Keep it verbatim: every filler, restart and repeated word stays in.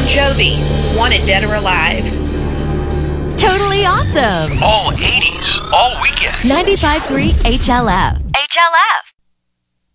Bon Jovi, Wanted Dead or Alive. Totally awesome. All eighties, all weekend. ninety-five point three H L F. H L F.